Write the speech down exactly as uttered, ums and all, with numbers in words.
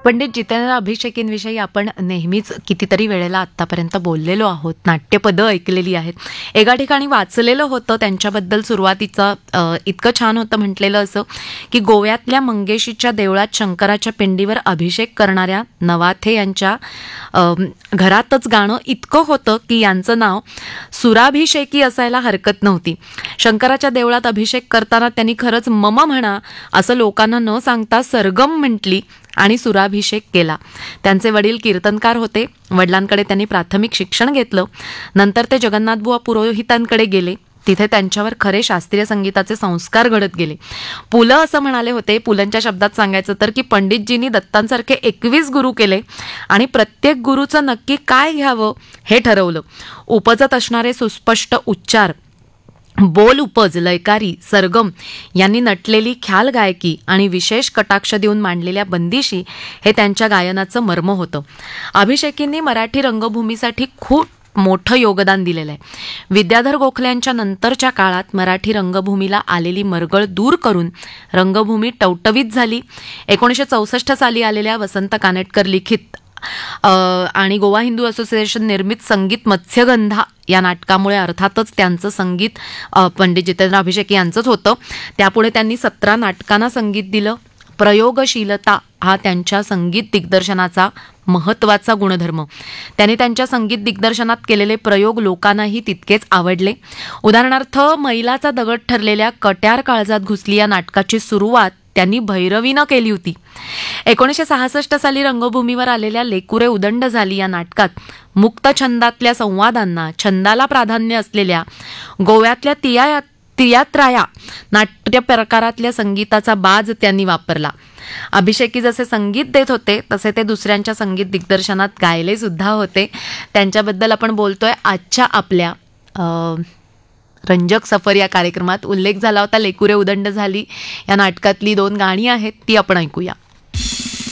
पंडित जितेंद्र अभिषेकींविषयी आपण नेहमीच कितीतरी वेळेला आत्तापर्यंत बोललेलो आहोत, नाट्यपदं ऐकलेली आहेत. एका ठिकाणी वाचलेलं होतं त्यांच्याबद्दल सुरुवातीचं अ, इतकं छान होतं म्हटलेलं असं की गोव्यातल्या मंगेशीच्या देवळात शंकराच्या पिंडीवर अभिषेक करणाऱ्या नवाथे यांच्या अ, घरातच गाणं इतकं होतं की यांचं नाव सुराभिषेकी असायला हरकत नव्हती. शंकराच्या देवळात अभिषेक करताना त्यांनी खरंच मम म्हणा असं लोकांना न सांगता सरगम म्हटली आणि सुराभिषेक केला. त्यांचे वडील कीर्तनकार होते. वडिलांकडे त्यांनी प्राथमिक शिक्षण घेतलं. नंतर ते जगन्नाथबुवा पुरोहितांकडे गेले. तिथे त्यांच्यावर खरे शास्त्रीय संगीताचे संस्कार घडत गेले. पु ल असं म्हणाले होते, पुलंच्या शब्दात सांगायचं तर, की पंडितजींनी दत्तांसारखे एकवीस गुरु केले आणि प्रत्येक गुरुचं नक्की काय घ्यावं हे ठरवलं. उपजत असणारे सुस्पष्ट उच्चार, बोल उपज, लयकारी, सरगम यांनी नटलेली ख्याल गायकी आणि विशेष कटाक्ष देऊन मांडलेल्या बंदिशी हे त्यांच्या गायनाचं मर्म होतं. अभिषेकींनी मराठी रंगभूमीसाठी खूप मोठं योगदान दिलेलं आहे. विद्याधर गोखल्यांच्या नंतरच्या काळात मराठी रंगभूमीला आलेली मरगळ दूर करून रंगभूमी टवटवीत झाली. एकोणीसशे चौसष्ट साली आलेल्या वसंत कानेटकर लिखित आणि गोवा हिंदू असोसिएशन निर्मित संगीत मत्स्यगंधा या नाटकामुळे अर्थातच त्यांचं संगीत पंडित जितेंद्र अभिषेकी यांचंच होतं. त्यापुढे त्यांनी सतरा नाटकांना संगीत दिलं. प्रयोगशीलता हा त्यांच्या संगीत दिग्दर्शनाचा महत्त्वाचा गुणधर्म. त्यांनी त्यांच्या संगीत दिग्दर्शनात केलेले प्रयोग लोकांनाही तितकेच आवडले. उदाहरणार्थ मैलाचा दगड ठरलेल्या कट्यार काळजात घुसली या नाटकाची सुरुवात त्यांनी भैरवीनं केली होती. एकोणीसशे सहासष्ट साली रंगभूमीवर आलेल्या लेकुरे उदंड झाली या नाटकात मुक्त छंदातल्या संवादांना, छंदाला प्राधान्य असलेल्या गोव्यातल्या तिया तियात्राया नाट्य प्रकारातल्या संगीताचा बाज त्यांनी वापरला. अभिषेकी जसे संगीत देत होते तसे ते दुसऱ्यांच्या संगीत दिग्दर्शनात गायले सुद्धा होते. त्यांच्याबद्दल आपण बोलतोय आजच्या आपल्या रंजक सफर या कार्यक्रमात. उल्लेख झाला होता लेकुरे उदंड झाली या नाटकातली दोन गाणी आहेत, ती आपण ऐकूया.